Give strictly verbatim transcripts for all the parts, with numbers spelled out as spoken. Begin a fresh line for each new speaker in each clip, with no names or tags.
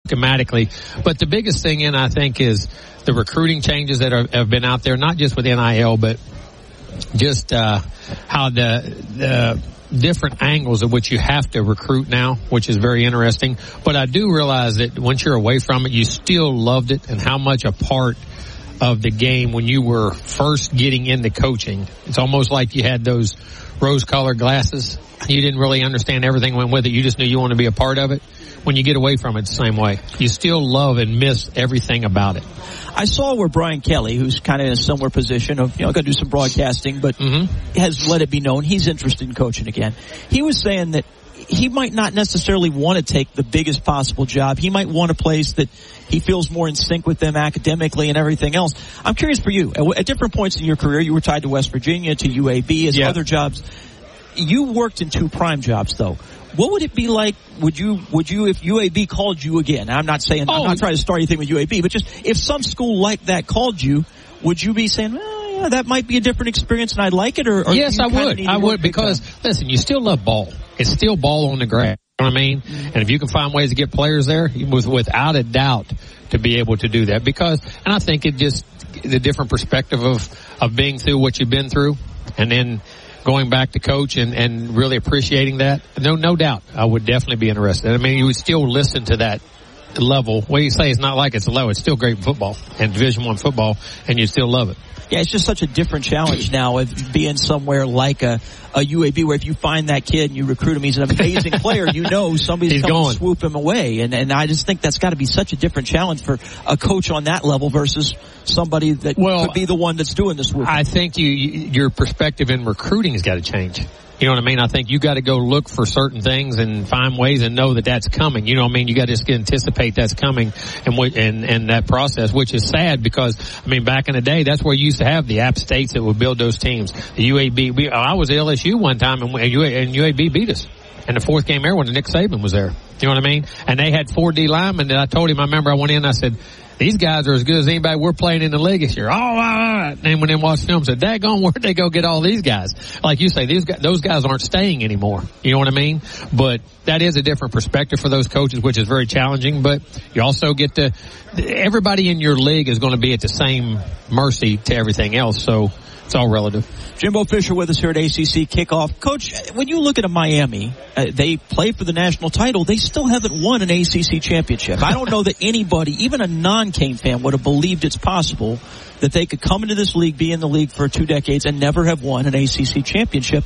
schematically. But the biggest thing in, I think, is the recruiting changes that are, have been out there, not just with N I L, but just uh, how the the different angles of which you have to recruit now, which is very interesting. But I do realize that once you're away from it, you still loved it, and how much a part of the game when you were first getting into coaching. It's almost like you had those rose-colored glasses. You didn't really understand everything went with it. You just knew you wanted to be a part of it. When you get away from it, the same way. You still love and miss everything about it.
I saw where Brian Kelly, who's kind of in a similar position of, you know, going to do some broadcasting, but mm-hmm. has let it be known he's interested in coaching again. He was saying that he might not necessarily want to take the biggest possible job. He might want a place that he feels more in sync with them academically and everything else. I'm curious for you. At, at different points in your career, you were tied to West Virginia, to U A B, as yeah. other jobs. You worked in two prime jobs, though. What would it be like? Would you, would you, if U A B called you again? I'm not saying, oh. I'm not trying to start anything with U A B, but just if some school like that called you, would you be saying, well, yeah, that might be a different experience and I'd like it? Or, or
yes, I would. I would because, listen, you still love ball. It's still ball on the grass. You know what I mean? Mm-hmm. And if you can find ways to get players there, with, without a doubt to be able to do that. Because, and I think it just, the different perspective of, of being through what you've been through and then going back to coach and, and really appreciating that. No, no doubt. I would definitely be interested. I mean, you would still listen to that level. What you say, it's not like it's low. It's still great football and Division One football, and you still love it.
Yeah, it's just such a different challenge now of being somewhere like a, a U A B where if you find that kid and you recruit him, he's an amazing player, you know somebody's going to swoop him away. And, and I just think that's got to be such a different challenge for a coach on that level versus somebody that well, could be the one that's doing the swoop.
I think you, your perspective in recruiting has got to change. You know what I mean? I think you got to go look for certain things and find ways and know that that's coming. You know what I mean? You got to just anticipate that's coming and and and that process, which is sad because I mean back in the day that's where you used to have the App States that would build those teams. The U A B. We, I was at L S U one time and, and U A B beat us. And the fourth game there when Nick Saban was there. You know what I mean? And they had four D linemen that I told him. I remember I went in and I said, these guys are as good as anybody we're playing in the league this year. Oh, all right. And when they watched film, said, daggone, where'd they go get all these guys? Like you say, these guys, those guys aren't staying anymore. You know what I mean? But that is a different perspective for those coaches, which is very challenging. But you also get to, everybody in your league is going to be at the same mercy to everything else. So it's all relative.
Jimbo Fisher with us here at A C C Kickoff. Coach, when you look at a Miami, uh, they play for the national title. They still haven't won an A C C championship. I don't know that anybody, even a non-Cane fan, would have believed it's possible that they could come into this league, be in the league for two decades, and never have won an A C C championship.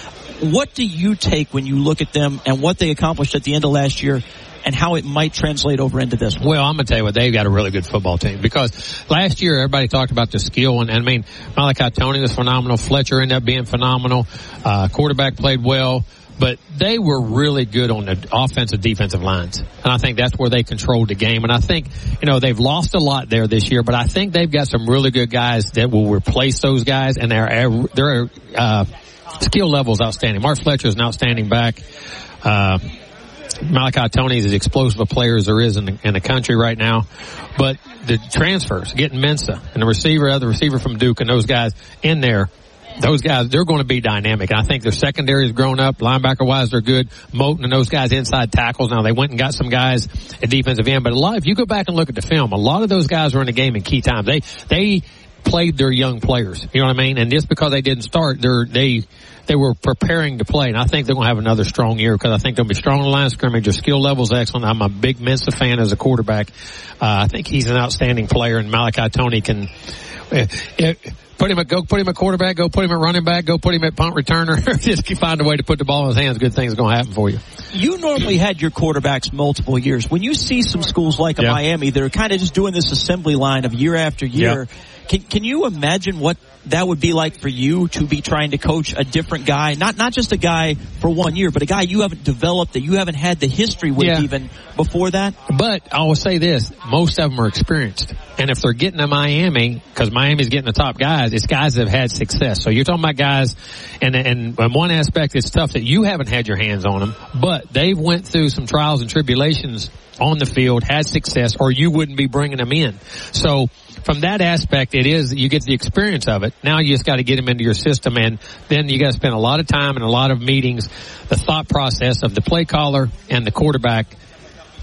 What do you take when you look at them and what they accomplished at the end of last year and how it might translate over into this one?
Well, I'm going to tell you what, they've got a really good football team because last year everybody talked about the skill and, and I mean, Malachi Tony was phenomenal. Fletcher ended up being phenomenal. Uh, quarterback played well, but they were really good on the offensive defensive lines. And I think that's where they controlled the game. And I think, you know, they've lost a lot there this year, but I think they've got some really good guys that will replace those guys and their, their, uh, skill level is outstanding. Mark Fletcher is an outstanding back. Uh, Malachi Tony is as explosive a player as there is in the, in the country right now. But the transfers, getting Mensa and the receiver, the receiver from Duke and those guys in there, those guys, they're going to be dynamic. And I think their secondary has grown up. Linebacker-wise, they're good. Moten and those guys inside tackles. Now, they went and got some guys at defensive end. But a lot, if you go back and look at the film, a lot of those guys were in the game in key times. They, they played their young players. You know what I mean? And just because they didn't start, they're, they, they were preparing to play. And I think they're going to have another strong year because I think they'll be strong in the line of scrimmage. Their skill level is excellent. I'm a big Mensa fan as a quarterback. Uh, I think he's an outstanding player, and Malachi Tony can, uh, uh, put him at, go put him at quarterback, go put him at running back, go put him at punt returner. Just find a way to put the ball in his hands. Good things are going to happen for you.
You normally had your quarterbacks multiple years. When you see some schools like a yeah. Miami, they're kind of just doing this assembly line of year after year. Yeah. Can, can you imagine what that would be like for you to be trying to coach a different guy, not not just a guy for one year, but a guy you haven't developed, that you haven't had the history with yeah. even before that?
But I will say this, most of them are experienced. And if they're getting to Miami, because Miami's getting the top guys, it's guys that have had success. So you're talking about guys, and, and in one aspect it's tough that you haven't had your hands on them, but they've went through some trials and tribulations on the field, had success, or you wouldn't be bringing them in. So from that aspect, it is, you get the experience of it. Now you just got to get them into your system, and then you got to spend a lot of time and a lot of meetings, the thought process of the play caller and the quarterback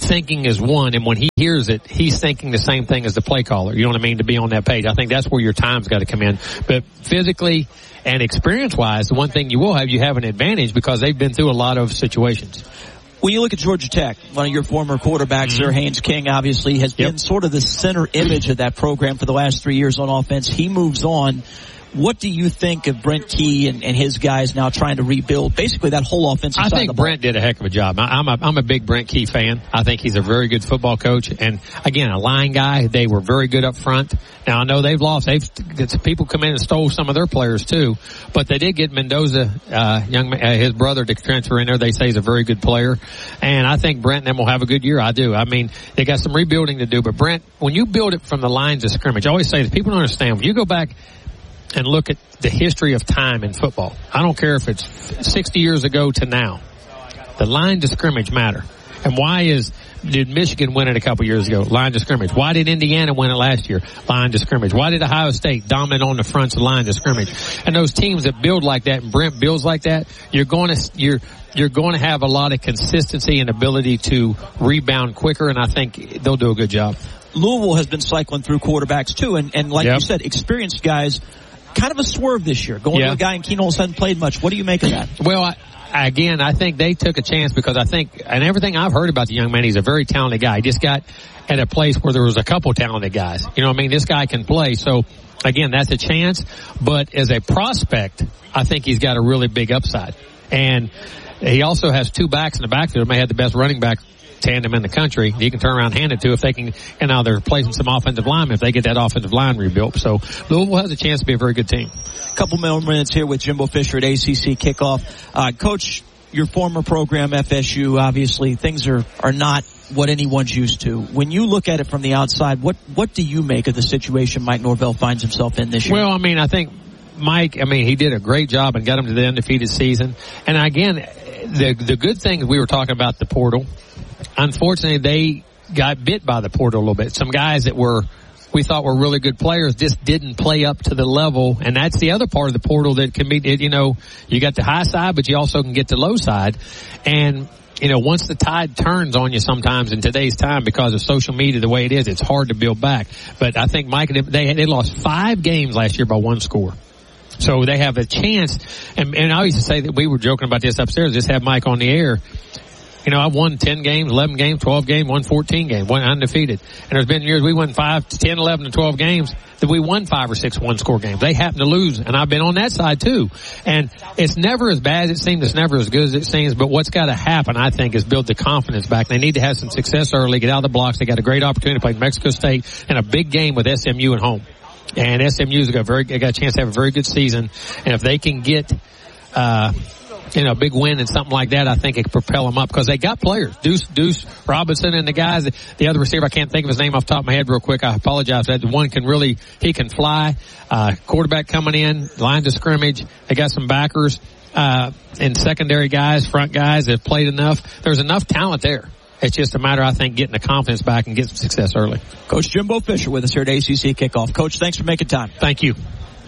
thinking is one, and when he hears it, he's thinking the same thing as the play caller. You know what I mean? To be on that page. I think that's where your time's got to come in. But physically and experience-wise, the one thing you will have, you have an advantage because they've been through a lot of situations.
When you look at Georgia Tech, one of your former quarterbacks, mm-hmm. Sir Haynes King, obviously has yep. been sort of the center image of that program for the last three years on offense. He moves on. What do you think of Brent Key and, and his guys now trying to rebuild basically that whole offensive
I
side
think
of the ball?
Brent did a heck of a job. I, I'm a, I'm a big Brent Key fan. I think he's a very good football coach. And again, a line guy. They were very good up front. Now I know they've lost. They've, people come in and stole some of their players too. But they did get Mendoza, uh, young, uh, his brother to transfer in there. They say he's a very good player. And I think Brent and them will have a good year. I do. I mean, they got some rebuilding to do. But Brent, when you build it from the lines of scrimmage, I always say this, people don't understand. When you go back and look at the history of time in football, I don't care if it's sixty years ago to now, the line to scrimmage matter. And why is, did Michigan win it a couple years ago? Line to scrimmage. Why did Indiana win it last year? Line to scrimmage. Why did Ohio State dominate on the fronts of line to scrimmage? And those teams that build like that, and Brent builds like that, you're going to, you're, you're going to have a lot of consistency and ability to rebound quicker, and I think they'll do a good job.
Louisville has been cycling through quarterbacks too, and, and like yep. you said, experienced guys. Kind of a swerve this year, going yeah. to a guy in Keenan hasn't played much. What do you make of that?
Well, I, again, I think they took a chance because I think, and everything I've heard about the young man, he's a very talented guy. He just got at a place where there was a couple talented guys. You know what I mean? This guy can play. So, again, that's a chance. But as a prospect, I think he's got a really big upside. And he also has two backs in the backfield. May have the best running back tandem in the country. You can turn around and hand it to if they can, and now they're replacing some offensive linemen if they get that offensive line rebuilt. So Louisville has a chance to be a very good team.
A couple more minutes here with Jimbo Fisher at A C C Kickoff. Uh, Coach, your former program, F S U, obviously things are, are not what anyone's used to. When you look at it from the outside, what, what do you make of the situation Mike Norvell finds himself in this year?
Well, I mean, I think Mike, I mean, he did a great job and got him to the undefeated season. And again, the, the good thing we were talking about the portal. Unfortunately, they got bit by the portal a little bit. Some guys that were, we thought were really good players just didn't play up to the level. And that's the other part of the portal that can be, you know, you got the high side, but you also can get the low side. And, you know, once the tide turns on you sometimes in today's time because of social media the way it is, it's hard to build back. But I think Mike, they, they lost five games last year by one score. So they have a chance. And, and I used to say that we were joking about this upstairs, just have Mike on the air. You know, I won ten games, eleven games, twelve games, won fourteen games, won undefeated. And there's been years we won five, ten, eleven, and twelve games that we won five or six one-score games. They happen to lose, and I've been on that side too. And it's never as bad as it seems. It's never as good as it seems. But what's got to happen, I think, is build the confidence back. They need to have some success early, get out of the blocks. They got a great opportunity to play Mexico State and a big game with S M U at home. And S M U's got very, got a chance to have a very good season. And if they can get, uh, you know, a big win and something like that, I think it could propel them up because they got players. Deuce, Deuce Robinson and the guys, the other receiver, I can't think of his name off the top of my head real quick. I apologize for that. The one can really, he can fly. Uh, quarterback coming in, lines of scrimmage. They got some backers, uh, and secondary guys, front guys that have played enough. There's enough talent there. It's just a matter, I think, getting the confidence back and getting some success early.
Coach Jimbo Fisher with us here at A C C Kickoff. Coach, thanks for making time.
Thank you.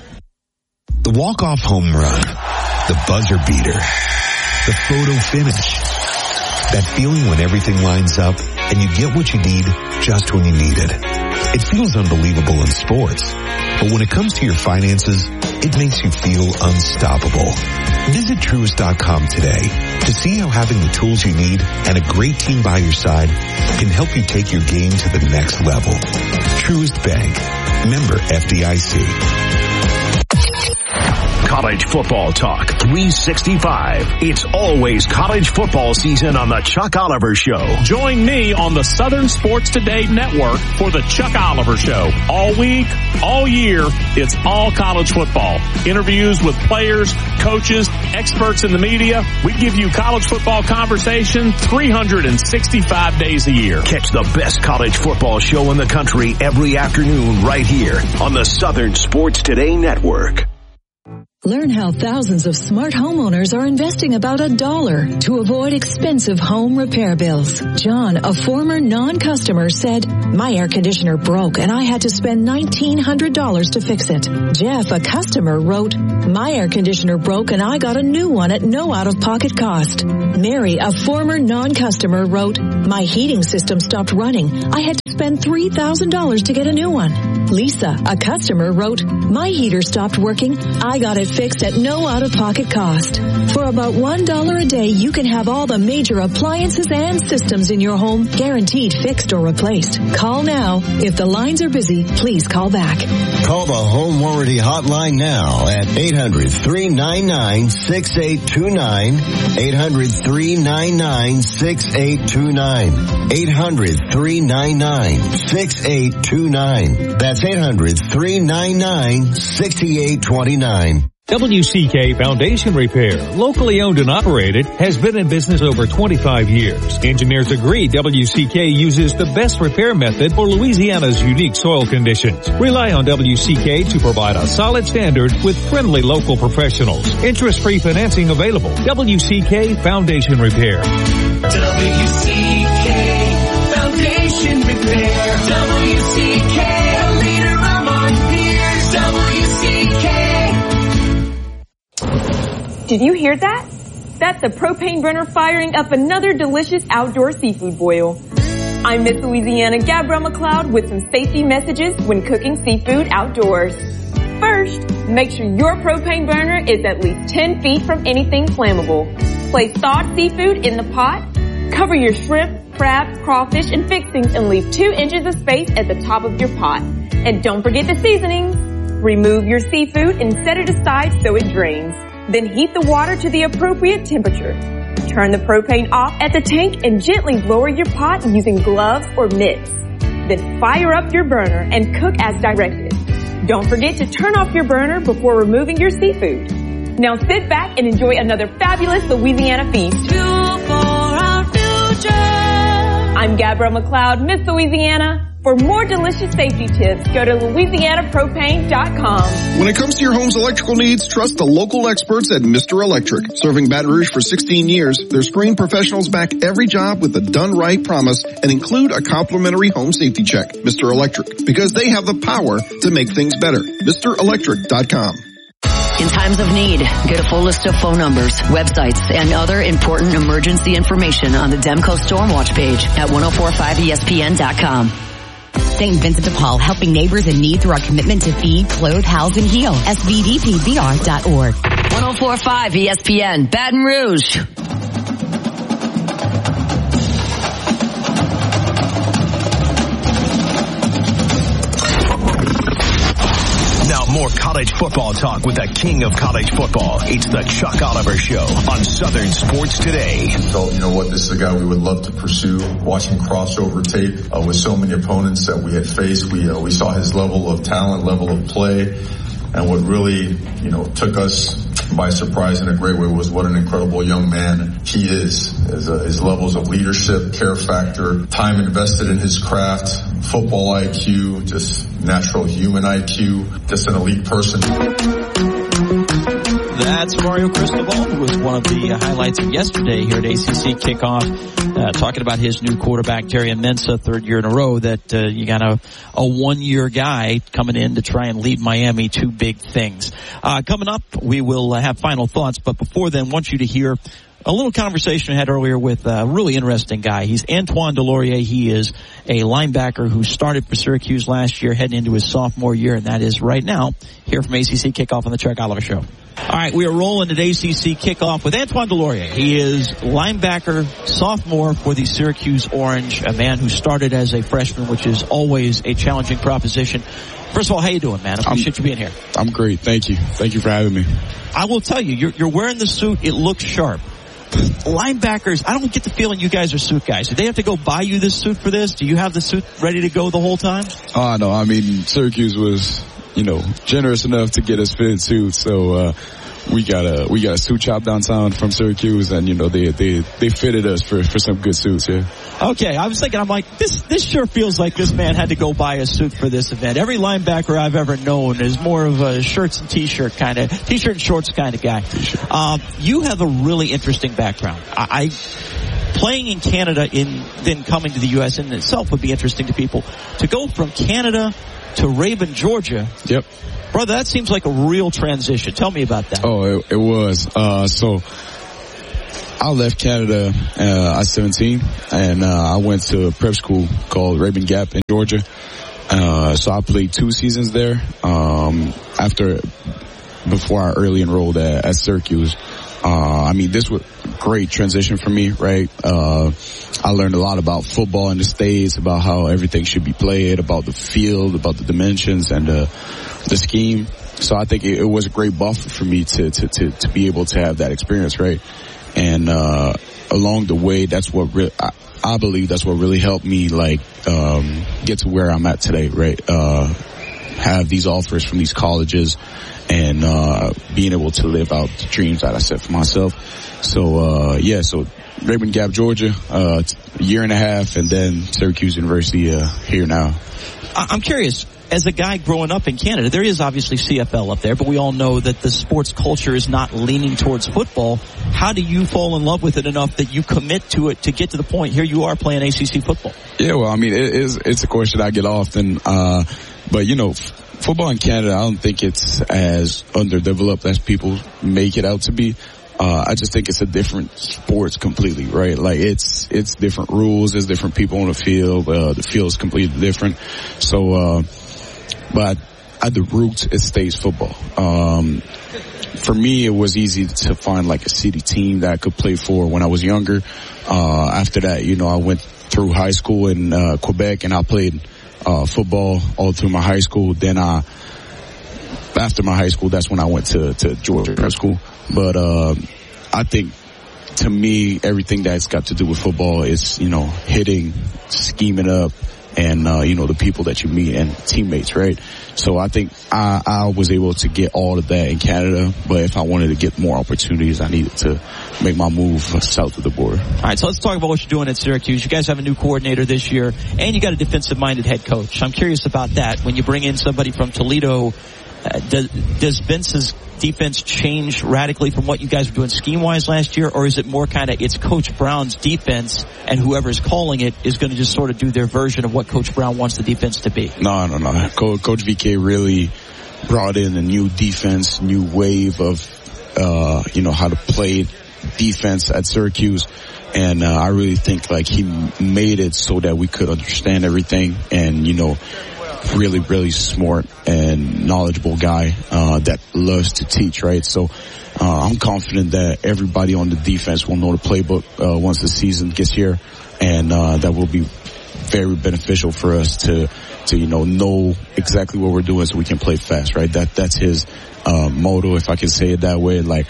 The walk-off home run, the buzzer beater, the photo finish. That feeling when everything lines up and you get what you need just when you need it. It feels unbelievable in sports, but when it comes to your finances, it makes you feel unstoppable. Visit Truist dot com today to see how having the tools you need and a great team by your side can help you take your game to the next level. Truist Bank. Member F D I C.
College football talk three sixty-five. It's always college football season on the Chuck Oliver Show.
Join me on the Southern Sports Today Network for the Chuck Oliver Show. All week, all year, it's all college football. Interviews with players, coaches, experts in the media. We give you college football conversation three hundred sixty-five days a year.
Catch the best college football show in the country every afternoon right here on the Southern Sports Today Network.
Learn how thousands of smart homeowners are investing about a dollar to avoid expensive home repair bills. John, a former non-customer, said, "My air conditioner broke and I had to spend nineteen hundred dollars to fix it." Jeff, a customer, wrote, "My air conditioner broke and I got a new one at no out-of-pocket cost." Mary, a former non-customer, wrote, My heating system stopped running. I had to spend three thousand dollars to get a new one. Lisa, a customer, wrote, my heater stopped working. I got it fixed at no out-of-pocket cost. For about one dollar a day, you can have all the major appliances and systems in your home guaranteed fixed or replaced. Call now. If the lines are busy, please call back.
Call the Home Warranty Hotline now at eight hundred, three nine nine, six eight two nine. eight hundred, three nine nine, six eight two nine. eight hundred, three nine nine, six eight two nine. That's eight hundred, three nine nine, six eight two nine.
W C K Foundation Repair, locally owned and operated, has been in business over twenty-five years. Engineers agree W C K uses the best repair method for Louisiana's unique soil conditions. Rely on W C K to provide a solid standard with friendly local professionals. Interest-free financing available. W C K Foundation Repair.
W C K Foundation Repair. W C K, a leader among peers. W C K.
Did you hear that? That's a propane burner firing up another delicious outdoor seafood boil. I'm Miss Louisiana Gabrielle McLeod with some safety messages when cooking seafood outdoors. First, make sure your propane burner is at least ten feet from anything flammable. Place thawed seafood in the pot. Cover your shrimp, crab, crawfish, and fixings and leave two inches of space at the top of your pot. And don't forget the seasonings. Remove your seafood and set it aside so it drains. Then heat the water to the appropriate temperature. Turn the propane off at the tank and gently lower your pot using gloves or mitts. Then fire up your burner and cook as directed. Don't forget to turn off your burner before removing your seafood. Now sit back and enjoy another fabulous Louisiana feast.
Fuel for our future.
I'm Gabrielle McLeod, Miss Louisiana. For more delicious safety tips, go to Louisiana Propane dot com.
When it comes to your home's electrical needs, trust the local experts at Mister Electric. Serving Baton Rouge for sixteen years, their screened professionals back every job with a done right promise and include a complimentary home safety check. Mister Electric, because they have the power to make things better. Mister Electric dot com.
In times of need, get a full list of phone numbers, websites, and other important emergency information on the Demco Stormwatch page at ten forty-five E S P N dot com.
Saint Vincent de Paul, helping neighbors in need through our commitment to feed, clothe, house, and heal. S V D P B R dot org.
ten forty-five E S P N, Baton Rouge.
Now more college football talk with the king of college football. It's the Chuck Oliver Show on Southern Sports Today.
So, you know what, this is a guy we would love to pursue. Watching crossover tape uh, with so many opponents that we had faced, we uh, we saw his level of talent, level of play, and what really, you know, took us by surprise in a great way was what an incredible young man he is. His, uh, his levels of leadership, care factor, time invested in his craft, football I Q, just natural human I Q, just an elite person.
That's Mario Cristobal, who was one of the uh, highlights of yesterday here at A C C Kickoff, uh, talking about his new quarterback, Darian Mensah, third year in a row, that uh, you got a, a one-year guy coming in to try and lead Miami to big things. Uh, coming up, we will uh, have final thoughts, but before then, I want you to hear a little conversation I had earlier with a really interesting guy. He's Antoine Delorier. He is a linebacker who started for Syracuse last year, heading into his sophomore year, and that is right now here from A C C Kickoff on the Chuck Oliver Show. All right, we are rolling at A C C Kickoff with Antoine Delorier. He is linebacker, sophomore for the Syracuse Orange, a man who started as a freshman, which is always a challenging proposition. First of all, how you doing, man? I appreciate you being here.
I'm great. Thank you. Thank you for having me.
I will tell you, you're, you're wearing the suit. It looks sharp. Linebackers, I don't get the feeling you guys are suit guys. Did they have to go buy you this suit for this? Do you have the suit ready to go the whole time?
Oh, no. I mean, Syracuse was, you know, generous enough to get us fitted suits. So, uh, we got a, we got a suit shop downtown from Syracuse, and, you know, they, they, they fitted us for, for some good suits, yeah.
Okay, I was thinking, I'm like, this, this sure feels like this man had to go buy a suit for this event. Every linebacker I've ever known is more of a shirts and t-shirt kind of, t-shirt and shorts kind of guy. Um, you have a really interesting background. I, I playing in Canada in, then coming to the U S in itself would be interesting to people. To go from Canada to Raven, Georgia.
Yep.
Brother, that seems like a real transition. Tell me about that.
Oh, it, it was. Uh, so I left Canada uh, at seventeen, and uh, I went to a prep school called Rabun Gap in Georgia. Uh, so I played two seasons there. Um, after, before I early enrolled at, at Syracuse. Uh, I mean, this was a great transition for me, right? Uh, I learned a lot about football in the States, about how everything should be played, about the field, about the dimensions and the, the scheme. So I think it, it was a great buffer for me to, to, to, to be able to have that experience, right? And, uh, along the way, that's what re- I, I believe that's what really helped me, like, um, get to where I'm at today, right? Uh, have these offers from these colleges and, uh, being able to live out the dreams that I set for myself. So, uh, yeah, so Rabun Gap, Georgia, uh, a year and a half, and then Syracuse University, uh, here now.
I'm curious, as a guy growing up in Canada, there is obviously C F L up there, but we all know that the sports culture is not leaning towards football. How do you fall in love with it enough that you commit to it to get to the point here you are playing A C C football?
Yeah, well, I mean, it is, it's a question I get often, uh, but you know, f- football in Canada, I don't think it's as underdeveloped as people make it out to be. Uh, I just think it's a different sport completely, right? Like it's, it's different rules, there's different people on the field, uh, the field is completely different. So, uh, but at the roots, it stays football. Um, for me, it was easy to find like a city team that I could play for when I was younger. Uh, after that, you know, I went through high school in, uh, Quebec and I played, uh, football all through my high school. Then I, after my high school, that's when I went to, to Georgia Prep School. But, uh, I think to me, everything that's got to do with football is, you know, hitting, scheming up, and, uh, you know, the people that you meet and teammates, right? So I think I, I was able to get all of that in Canada, but if I wanted to get more opportunities, I needed to make my move south of the border.
All right, so let's talk about what you're doing at Syracuse. You guys have a new coordinator this year, and you got a defensive-minded head coach. I'm curious about that. When you bring in somebody from Toledo, uh, does, does Vince's defense change radically from what you guys were doing scheme-wise last year, or is it more kind of it's Coach Brown's defense and whoever's calling it is going to just sort of do their version of what Coach Brown wants the defense to be?
No, no, no. Co- Coach V K really brought in a new defense, new wave of, uh, you know, how to play defense at Syracuse. And, uh, I really think like he made it so that we could understand everything and, you know, really, really smart and knowledgeable guy, uh, that loves to teach, right? So, uh, I'm confident that everybody on the defense will know the playbook, uh, once the season gets here. And, uh, that will be very beneficial for us to, to, you know, know exactly what we're doing so we can play fast, right? That, that's his, uh, motto, if I can say it that way. Like,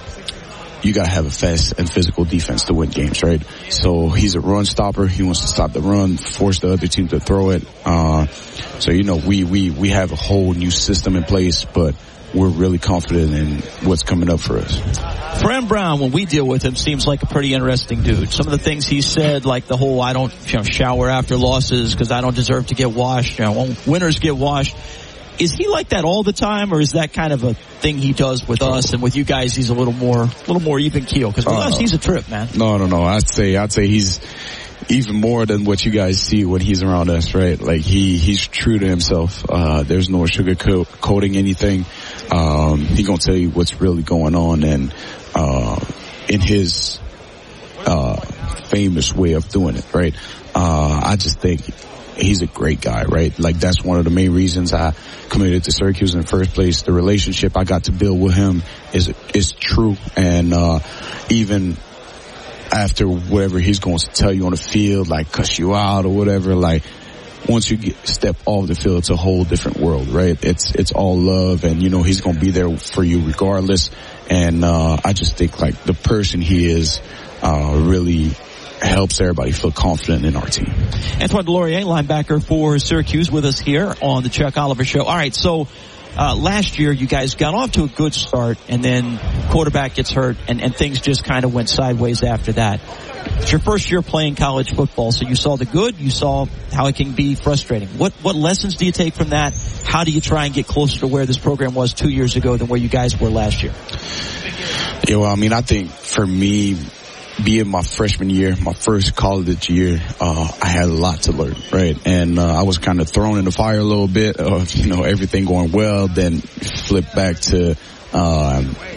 you gotta have a fast and physical defense to win games, right? So he's a run stopper. He wants to stop the run, force the other team to throw it. Uh, so, you know, we, we, we have a whole new system in place, but we're really confident in what's coming up for us.
Fran Brown, when we deal with him, seems like a pretty interesting dude. Some of the things he said, like the whole I don't you know, shower after losses because I don't deserve to get washed. You know, winners get washed. Is he like that all the time, or is that kind of a thing he does with us, and with you guys he's a little more, a little more even keel? Because with uh, us he's a trip, man.
No, no, no. I'd say, I'd say he's even more than what you guys see when he's around us, right? Like he, he's true to himself. Uh, there's no sugar co- coating anything. Um, he gonna tell you what's really going on, and uh, in his uh, famous way of doing it, right? Uh, I just think he's a great guy, right? Like that's one of the main reasons I committed to Syracuse in the first place. The relationship I got to build with him is is true, and uh even after whatever he's going to tell you on the field, like cuss you out or whatever, like once you get step off the field, it's a whole different world, right? It's it's all love, and you know he's going to be there for you regardless. And uh I just think like the person he is uh really helps everybody feel confident in our team.
Antoine Delorier, linebacker for Syracuse, with us here on the Chuck Oliver Show. All right, so uh last year you guys got off to a good start, and then quarterback gets hurt, and, and things just kind of went sideways after that. It's your first year playing college football, so you saw the good, you saw how it can be frustrating. What what lessons do you take from that? How do you try and get closer to where this program was two years ago than where you guys were last year?
Yeah, well, I mean, I think for me, being my freshman year, my first college year, uh, I had a lot to learn, right? And, uh, I was kind of thrown in the fire a little bit of, you know, everything going well, then flip back to, um,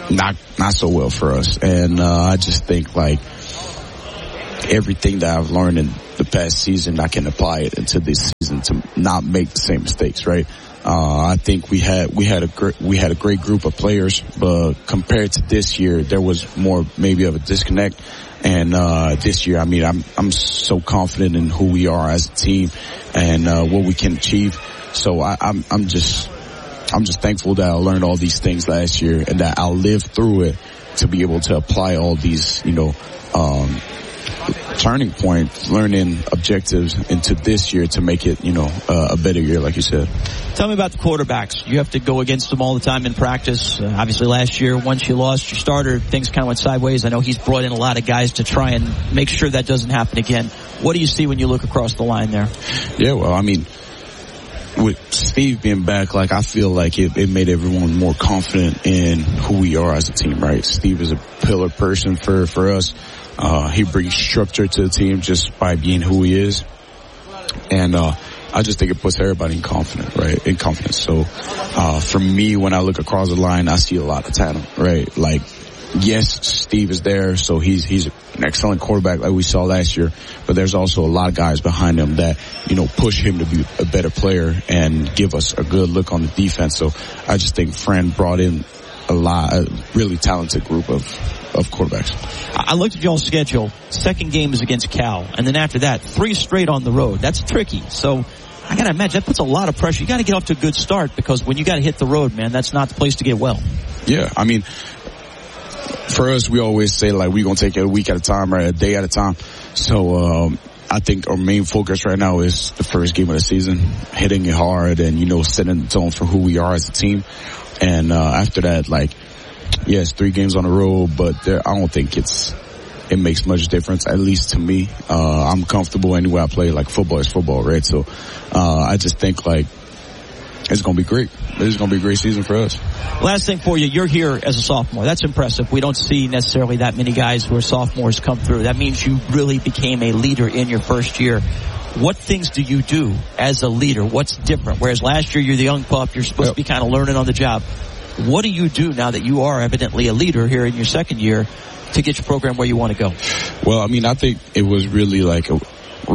not not so well for us. And uh, I just think like everything that I've learned in the past season, I can apply it into this season to not make the same mistakes, right? Uh, I think we had, we had a great, we had a great group of players, but compared to this year, there was more maybe of a disconnect. And, uh, this year, I mean, I'm, I'm so confident in who we are as a team and, uh, what we can achieve. So I, I'm, I'm just, I'm just thankful that I learned all these things last year and that I'll live through it to be able to apply all these, you know, um, turning point, learning objectives into this year to make it, you know, uh, a better year, like you said.
Tell me about the quarterbacks. You have to go against them all the time in practice. Uh, obviously last year, once you lost your starter, things kind of went sideways. I know he's brought in a lot of guys to try and make sure that doesn't happen again. What do you see when you look across the line there?
Yeah, well, I mean, with Steve being back, like, I feel like it, it made everyone more confident in who we are as a team, right? Steve is a pillar person for, for us. Uh, he brings structure to the team just by being who he is. And, uh, I just think it puts everybody in confidence, right? In confidence. So, uh, for me, when I look across the line, I see a lot of talent, right? Like, yes, Steve is there, so he's, he's an excellent quarterback like we saw last year, but there's also a lot of guys behind him that, you know, push him to be a better player and give us a good look on the defense. So I just think Fran brought in a lot, a really talented group of, of quarterbacks.
I looked at y'all's schedule. Second game is against Cal, and then after that, three straight on the road. That's tricky. So I gotta imagine that puts a lot of pressure. You gotta get off to a good start because when you gotta hit the road, man, that's not the place to get well.
Yeah, I mean, for us, we always say like we're gonna take it a week at a time, right, a day at a time. So um I think our main focus right now is the first game of the season, hitting it hard and, you know, setting the tone for who we are as a team. And uh after that, like, yes, three games on the road, but there, I don't think it's it makes much difference, at least to me. Uh I'm comfortable anywhere I play. Like, football is football, right? So uh I just think like it's going to be great. It's going to be a great season for us.
Last thing for you, you're here as a sophomore. That's impressive. We don't see necessarily that many guys who are sophomores come through. That means you really became a leader in your first year. What things do you do as a leader? What's different? Whereas last year you're the young pup, you're supposed yep. to be kind of learning on the job. What do you do now that you are evidently a leader here in your second year to get your program where you want to go?
Well, I mean, I think it was really like a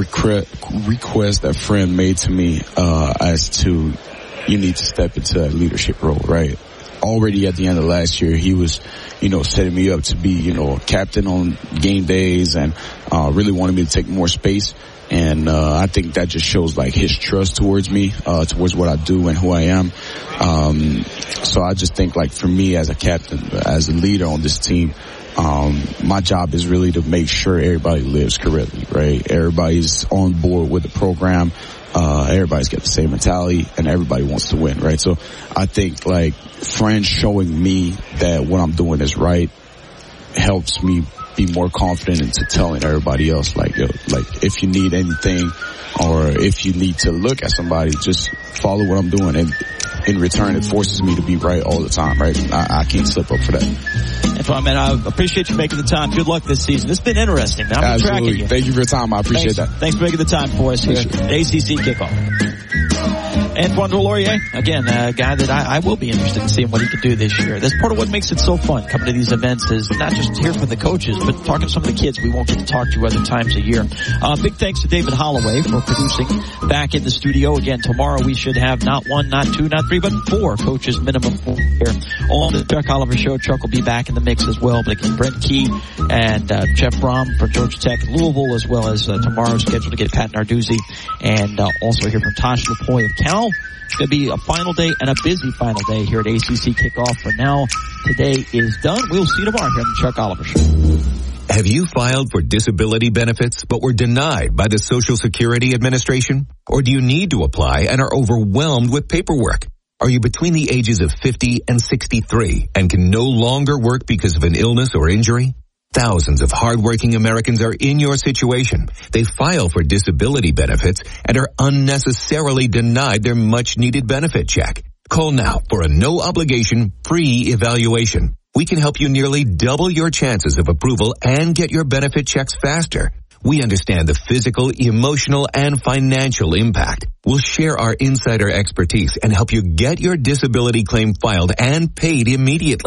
request that Fran made to me uh as to you need to step into that leadership role, right? Already at the end of last year, he was, you know, setting me up to be, you know, a captain on game days and uh really wanted me to take more space. And uh I think that just shows like his trust towards me, uh towards what I do and who I am. Um so I just think like for me as a captain, as a leader on this team, um my job is really to make sure everybody lives correctly, right? Everybody's on board with the program. Uh, everybody's got the same mentality and everybody wants to win, right? So I think like Fran showing me that what I'm doing is right helps me be more confident into telling everybody else like, yo, like if you need anything or if you need to look at somebody, just follow what I'm doing. And in return, it forces me to be right all the time, right? I, I can't slip up for that.
Antoine, man, I appreciate you making the time. Good luck this season. It's been interesting, man. I'm tracking you.
Thank you for your time. I appreciate
Thanks,
that.
Thanks for making the time for us here at A C C Kickoff. Antoine Delorier, again, a guy that I, I will be interested in seeing what he can do this year. That's part of what makes it so fun coming to these events is not just hear from the coaches, but talking to some of the kids we won't get to talk to other times a year. Uh, big thanks to David Holloway for producing back in the studio. Again, tomorrow we should have not one, not two, not three, but four coaches minimum here on the Chuck Oliver Show. Chuck will be back in the mix as well. But again, Brent Key and uh, Jeff Brom for Georgia Tech and Louisville, as well as uh, tomorrow scheduled to get Pat Narduzzi and uh, also hear from Tosh LaPoy of Cal. It's going to be a final day and a busy final day here at A C C Kickoff. For now, today is done. We'll see you tomorrow here on the Chuck Oliver Show.
Have you filed for disability benefits but were denied by the Social Security Administration? Or do you need to apply and are overwhelmed with paperwork? Are you between the ages of fifty and sixty-three and can no longer work because of an illness or injury? Thousands of hardworking Americans are in your situation. They file for disability benefits and are unnecessarily denied their much-needed benefit check. Call now for a no-obligation, free evaluation. We can help you nearly double your chances of approval and get your benefit checks faster. We understand the physical, emotional, and financial impact. We'll share our insider expertise and help you get your disability claim filed and paid immediately.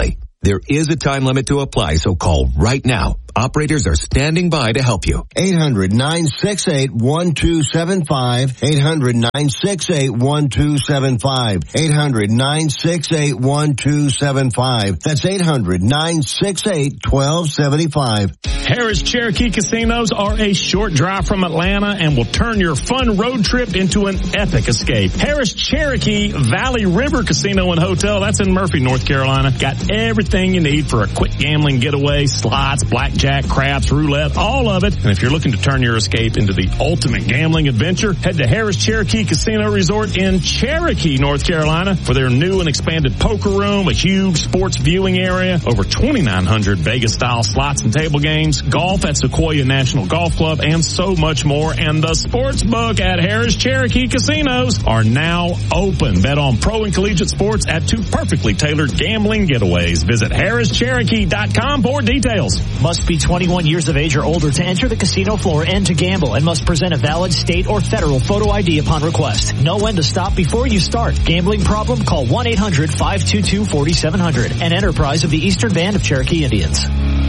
There is a time limit to apply, so call right now. Operators are standing by to help you.
eight hundred, nine six eight, one two seven five. eight hundred, nine six eight, one two seven five. eight hundred, nine six eight, one two seven five. That's eight hundred, nine six eight, one two seven five.
Harris Cherokee Casinos are a short drive from Atlanta and will turn your fun road trip into an epic escape. Harris Cherokee Valley River Casino and Hotel, that's in Murphy, North Carolina. Got everything you need for a quick gambling getaway, slots, blackjack, craps, roulette, all of it. And if you're looking to turn your escape into the ultimate gambling adventure, head to Harris Cherokee Casino Resort in Cherokee, North Carolina for their new and expanded poker room, a huge sports viewing area, over twenty-nine hundred Vegas-style slots and table games, golf at Sequoia National Golf Club, and so much more. And the sports book at Harris Cherokee Casinos are now open. Bet on pro and collegiate sports at two perfectly tailored gambling getaways. Visit harris cherokee dot com for details.
Must be twenty-one years of age or older to enter the casino floor and to gamble, and must present a valid state or federal photo I D upon request. Know when to stop before you start. Gambling problem? Call one eight hundred, five two two, four seven zero zero. An enterprise of the Eastern Band of Cherokee Indians.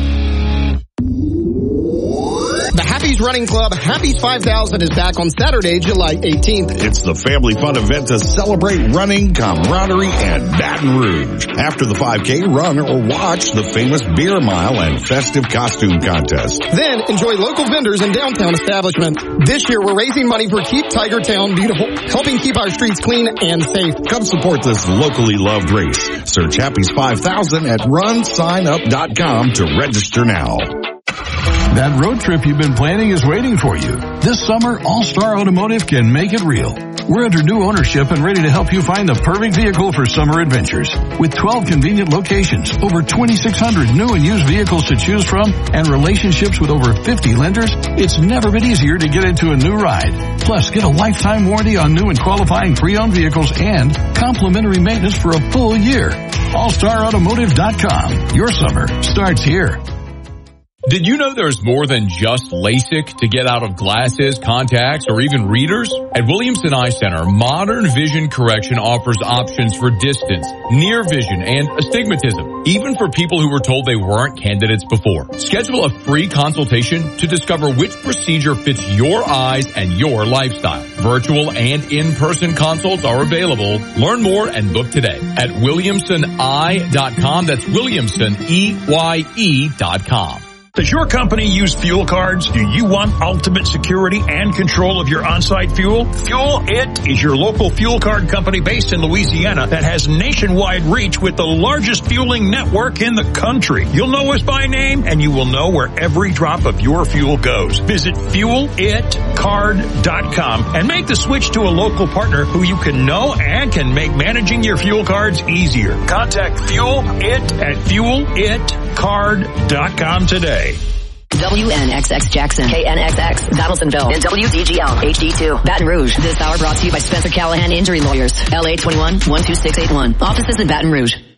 The Happy's Running Club Happy's five thousand is back on Saturday, July eighteenth.
It's the family fun event to celebrate running, camaraderie, and Baton Rouge. After the five K, run or watch the famous beer mile and festive costume contest.
Then enjoy local vendors and downtown establishments. This year we're raising money for Keep Tiger Town Beautiful, helping keep our streets clean and safe.
Come support this locally loved race. Search Happy's five thousand at run sign up dot com to register now.
That road trip you've been planning is waiting for you. This summer, All-Star Automotive can make it real. We're under new ownership and ready to help you find the perfect vehicle for summer adventures. With twelve convenient locations, over twenty-six hundred new and used vehicles to choose from, and relationships with over fifty lenders, it's never been easier to get into a new ride. Plus, get a lifetime warranty on new and qualifying pre-owned vehicles and complimentary maintenance for a full year. all star automotive dot com. Your summer starts here.
Did you know there's more than just LASIK to get out of glasses, contacts, or even readers? At Williamson Eye Center, Modern Vision Correction offers options for distance, near vision, and astigmatism, even for people who were told they weren't candidates before. Schedule a free consultation to discover which procedure fits your eyes and your lifestyle. Virtual and in-person consults are available. Learn more and book today at williamson eye dot com. That's Williamson, E Y E dot com.
Does your company use fuel cards? Do you want ultimate security and control of your on-site fuel? Fuel It is your local fuel card company based in Louisiana that has nationwide reach with the largest fueling network in the country. You'll know us by name, and you will know where every drop of your fuel goes. Visit fuel it card dot com and make the switch to a local partner who you can know and can make managing your fuel cards easier. Contact Fuel It at fuel it card dot com today.
W N X X Jackson, K N X X Donaldsonville, and W D G L H D two Baton Rouge. This hour brought to you by Spencer Callahan Injury Lawyers, L A twenty-one, one two six eight one. Offices in Baton Rouge.